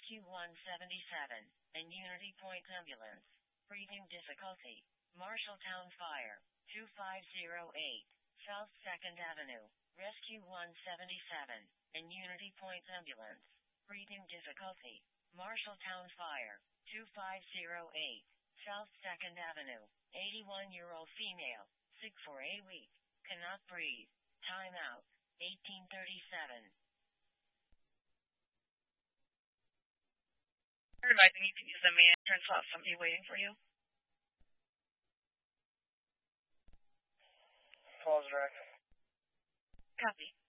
Rescue 177, and Unity Point Ambulance. Breathing difficulty. Marshalltown Fire, 2508, South 2nd Avenue. Rescue 177, and Unity Point Ambulance. Breathing difficulty. Marshalltown Fire, 2508, South 2nd Avenue. 81-year-old female, sick for a week, cannot breathe. Time out. 1837. Advising you can use the main entrance lot. Somebody waiting for you. Falls direct. Copy.